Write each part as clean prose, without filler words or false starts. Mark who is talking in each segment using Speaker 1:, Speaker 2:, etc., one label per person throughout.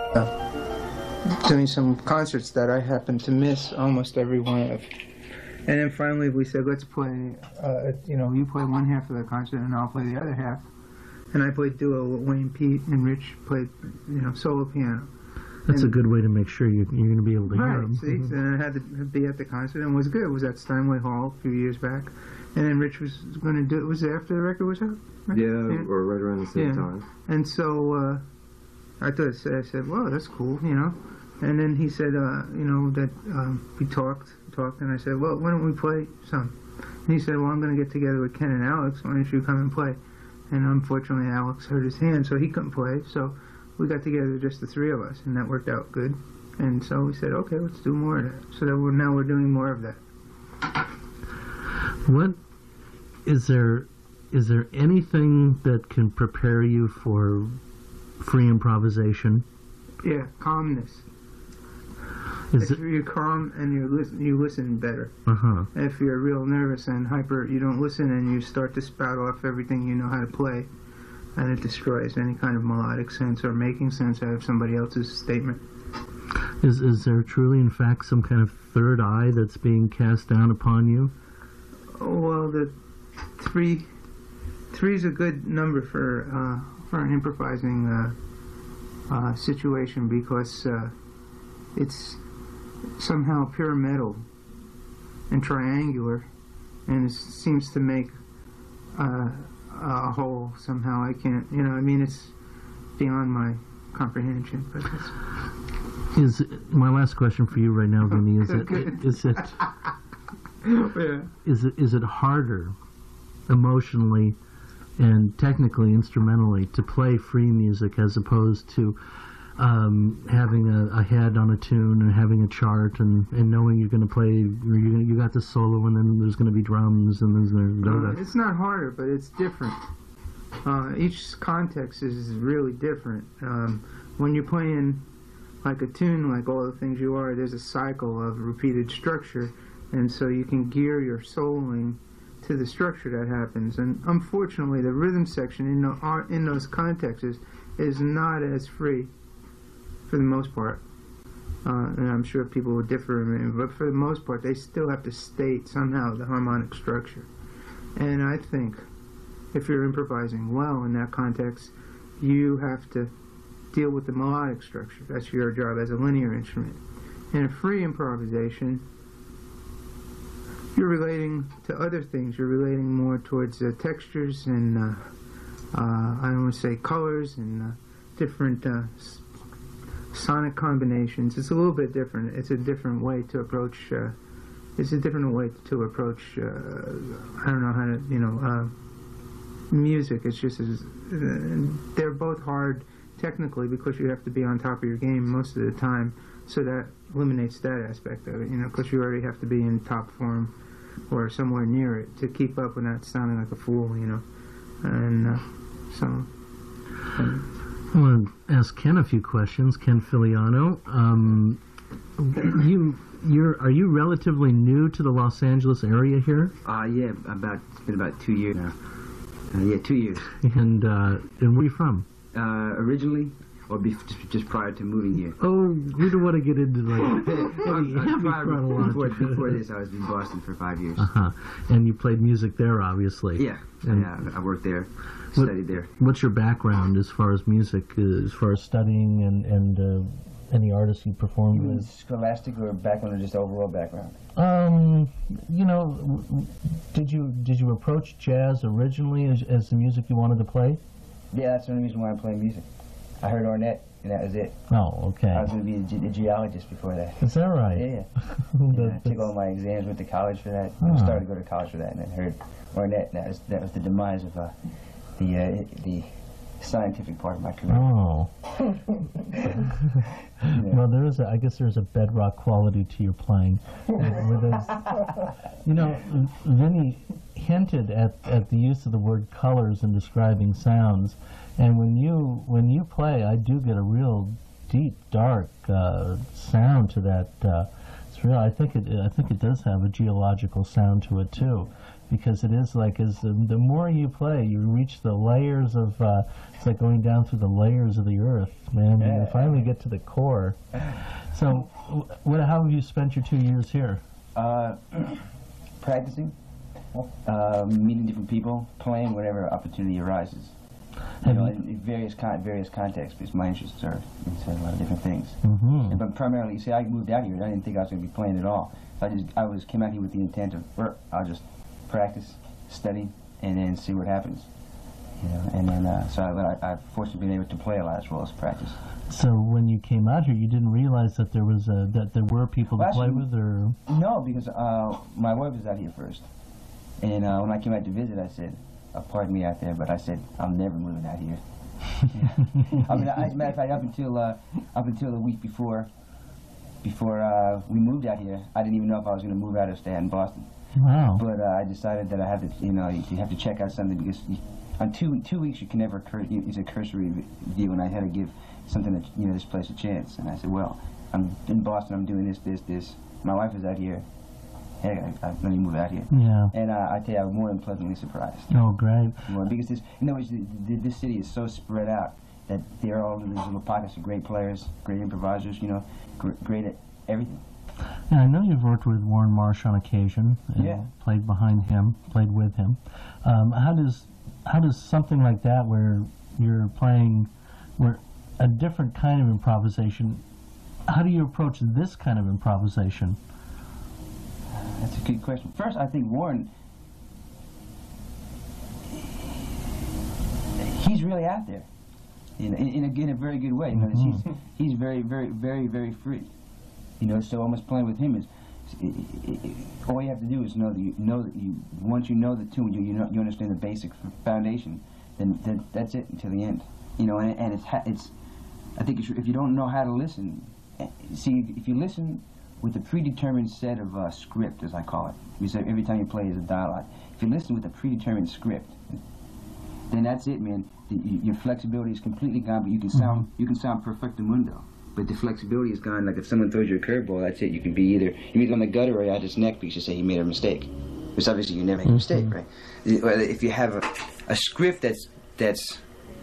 Speaker 1: doing some concerts that I happened to miss almost every one of. And then finally we said, let's play, you play one half of the concert and I'll play the other half. And I played duo with Wayne Pete, and Rich played, solo piano.
Speaker 2: That's a good way to make sure you're going to be able to hear them.
Speaker 1: See, and I had to be at the concert, and it was good. It was at Steinway Hall a few years back. And then Rich was going to do it. Was it after the record was out? Right?
Speaker 3: Yeah, or right around the same time.
Speaker 1: And so I said, well, that's cool, And then he said, that we talked, and I said, well, why don't we play some? And he said, well, I'm going to get together with Ken and Alex. Why don't you come and play? And unfortunately, Alex hurt his hand, so he couldn't play. So we got together, just the three of us, and that worked out good. And so we said, okay, let's do more of that. So that now we're doing more of that.
Speaker 2: What is there anything that can prepare you for free improvisation?
Speaker 1: Yeah, calmness. If you're calm and you listen better. If you're real nervous and hyper, you don't listen and you start to spout off everything you know how to play, and it destroys any kind of melodic sense or making sense out of somebody else's statement.
Speaker 2: Is there truly, in fact, some kind of third eye that's being cast down upon you?
Speaker 1: Oh, well, the three is a good number for an improvising situation, because it's somehow pyramidal and triangular, and it seems to make a whole somehow. I can't, it's beyond my comprehension. But
Speaker 2: is my last question for you right now, Vinny? Is it harder emotionally and technically, instrumentally, to play free music as opposed to having a head on a tune and having a chart and knowing you're going to play, you got the solo and then there's going to be drums and then
Speaker 1: it's not harder, but it's different. Each context is really different. When you're playing like a tune, like All the Things You Are, there's a cycle of repeated structure, and so you can gear your soloing to the structure that happens. And unfortunately, the rhythm section in those contexts is not as free, for the most part. And I'm sure people will differ, but for the most part, they still have to state somehow the harmonic structure. And I think if you're improvising well in that context, you have to deal with the melodic structure. That's your job as a linear instrument. In a free improvisation, you're relating to other things. You're relating more towards textures and, I don't want to say colors, and different sonic combinations. It's a little bit different. It's a different way to approach, I don't know how to, music. It's just, they're both hard technically because you have to be on top of your game most of the time, so that eliminates that aspect of it, because you already have to be in top form or somewhere near it to keep up without sounding like a fool, and so...
Speaker 2: I want to ask Ken a few questions. Ken Filiano, are you relatively new to the Los Angeles area here?
Speaker 4: Yeah, it's been about 2 years now. 2 years.
Speaker 2: And where are you from?
Speaker 4: Originally, or just prior to moving here?
Speaker 2: Oh, we don't want to get into
Speaker 4: before this, I was in Boston for 5 years.
Speaker 2: And you played music there, obviously.
Speaker 4: Yeah, I worked there. Studied there.
Speaker 2: What's your background as far as music, as far as studying and any artists you performed with?
Speaker 4: Scholastic or background, or just overall background?
Speaker 2: Did you approach jazz originally as the music you wanted to play?
Speaker 4: Yeah, that's the only reason why I'm playing music. I heard Ornette, and that was it.
Speaker 2: Oh, okay.
Speaker 4: I was going to be a geologist before that.
Speaker 2: Is that right?
Speaker 4: Yeah. I took all my exams, went to college for that. I started to go to college for that, and then heard Ornette, and that was the demise of the scientific part of my career.
Speaker 2: Oh. Well, I guess there's a bedrock quality to your playing. Vinny hinted at the use of the word colors in describing sounds, and when you play, I do get a real deep, dark sound to that. It's real. I think it does have a geological sound to it too. because it is like the more you play, you reach the layers of. It's like going down through the layers of the earth, man. And you finally get to the core. So, how have you spent your 2 years here?
Speaker 4: Practicing, meeting different people, playing whenever opportunity arises. In various contexts, because my interests are in a lot of different things.
Speaker 2: Mm-hmm.
Speaker 4: But primarily, you see, I moved out here, and I didn't think I was going to be playing at all. So I came out here with the intent of, I'll just practice, study, and then see what happens. And then I've fortunately been able to play a lot as well as practice.
Speaker 2: So when you came out here, you didn't realize that there was that there were people to play with, or
Speaker 4: no, because my wife was out here first, and when I came out to visit, I said, "Pardon me out there," but I said, "I'm never moving out here." I mean, as a matter of fact, up until the week before we moved out here, I didn't even know if I was going to move out or stay out in Boston.
Speaker 2: Wow!
Speaker 4: But I decided that I had to, you have to check out something, because on 2 weeks you can never use a cursory view, and I had to give something, this place a chance. And I said, well, I'm in Boston, I'm doing this. My wife is out here. Hey, let me move out here.
Speaker 2: Yeah.
Speaker 4: And I tell you, I was more than pleasantly surprised.
Speaker 2: Oh, great.
Speaker 4: Because this city is so spread out that there are all these little pockets of great players, great improvisers, great at everything.
Speaker 2: Yeah, I know you've worked with Warren Marsh on occasion. And played behind him, played with him. How does something like that, where you're playing, where a different kind of improvisation, how do you approach this kind of improvisation?
Speaker 4: That's a good question. First, I think Warren, he's really out there, in a very good way. He's very, very, very, very free. So almost playing with him is, all you have to do is know that once you know the tune, you understand the basic foundation, then that's it until the end. And it's I think if you don't know how to listen, see, if you listen with a predetermined set of script, as I call it, because every time you play is a dialogue. If you listen with a predetermined script, then that's it, man. Your flexibility is completely gone, but you can sound perfectamundo. But the flexibility is gone. Like if someone throws you a curveball, that's it. You can be either on the gutter or out his neck because you say he made a mistake. Because obviously you never make a mistake, right? If you have a script that's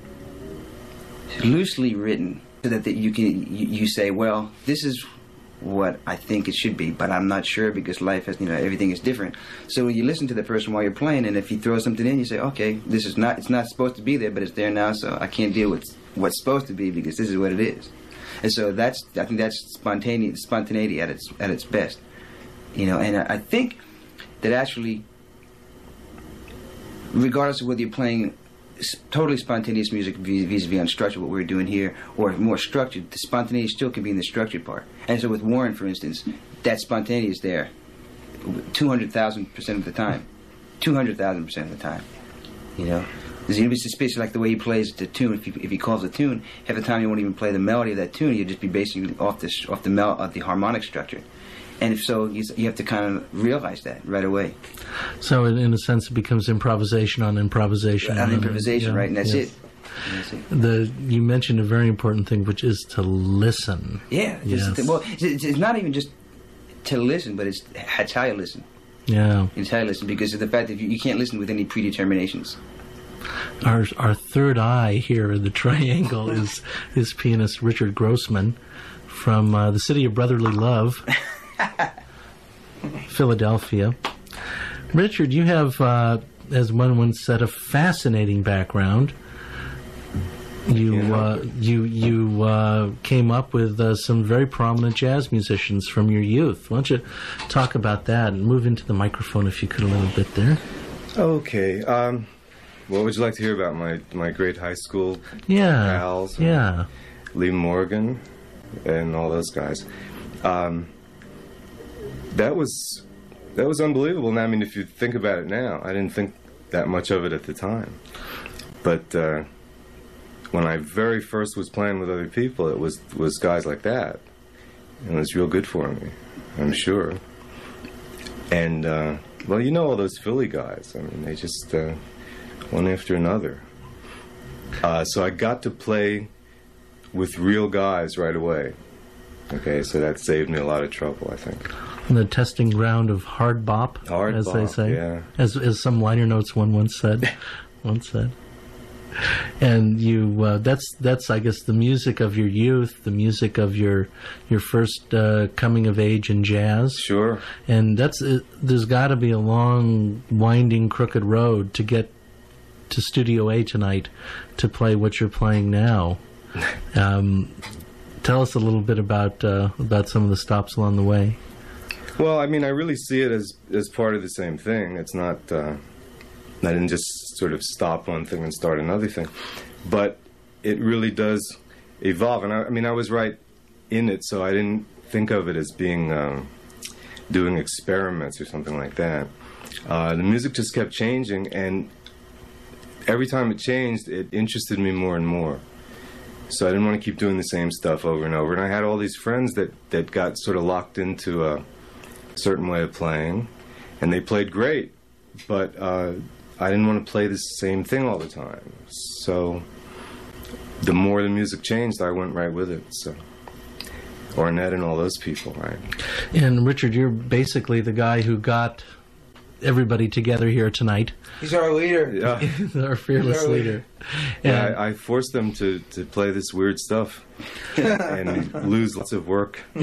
Speaker 4: loosely written, so that you say, well, this is what I think it should be, but I'm not sure because life has, everything is different. So when you listen to the person while you're playing, and if he throws something in, you say, okay, it's not supposed to be there, but it's there now, so I can't deal with what's supposed to be because this is what it is. And so I think that's spontaneity at its best, And I think that actually, regardless of whether you're playing totally spontaneous music vis-a-vis unstructured, what we're doing here, or more structured, the spontaneity still can be in the structured part. And so with Warren, for instance, that spontaneity is there 200,000% of the time. 200,000% of the time. It's especially like the way he plays the tune. If he calls a tune, half the time you won't even play the melody of that tune. You'll just be basing off the harmonic structure. And if so, you have to kind of realize that right away.
Speaker 2: So in a sense, it becomes improvisation on improvisation.
Speaker 4: On improvisation, right, and that's it.
Speaker 2: You mentioned a very important thing, which is to listen.
Speaker 4: Yeah. It's not even just to listen, but it's how you listen.
Speaker 2: Yeah.
Speaker 4: It's how you listen, because of the fact that you can't listen with any predeterminations.
Speaker 2: Our third eye here in the triangle is pianist Richard Grossman from the city of brotherly love, Philadelphia. Richard, you have, as one once said, a fascinating background. You came up with some very prominent jazz musicians from your youth. Why don't you talk about that and move into the microphone if you could a little bit there?
Speaker 3: Okay. What would you like to hear about? My great high school pals?
Speaker 2: Yeah.
Speaker 3: Lee Morgan and all those guys. That was unbelievable. And I mean, if you think about it now, I didn't think that much of it at the time. But when I very first was playing with other people, it was guys like that. And it was real good for me, I'm sure. And, well, all those Philly guys. I mean, they just... one after another. So I got to play with real guys right away. Okay, so that saved me a lot of trouble, I think.
Speaker 2: The testing ground of hard bop,
Speaker 3: Hard
Speaker 2: as
Speaker 3: bop,
Speaker 2: they say,
Speaker 3: yeah.
Speaker 2: as some liner notes one once said. And you, that's I guess the music of your youth, the music of your first coming of age in jazz.
Speaker 3: Sure.
Speaker 2: And there's got to be a long, winding, crooked road to get to Studio A tonight to play what you're playing now. Tell us a little bit about some of the stops along the way.
Speaker 3: Well, I mean, I really see it as part of the same thing. It's not. I didn't just sort of stop one thing and start another thing, but it really does evolve. And I mean, I was right in it, so I didn't think of it as being doing experiments or something like that. The music just kept changing, and every time it changed, it interested me more and more. So I didn't want to keep doing the same stuff over and over. And I had all these friends that got sort of locked into a certain way of playing, and they played great, but I didn't want to play the same thing all the time. So the more the music changed, I went right with it. So Ornette and all those people, right?
Speaker 2: And Richard, you're basically the guy who got everybody together here tonight.
Speaker 1: He's our leader.
Speaker 3: Yeah.
Speaker 2: Our fearless leader.
Speaker 3: Yeah, I forced them to play this weird stuff and lose lots of work.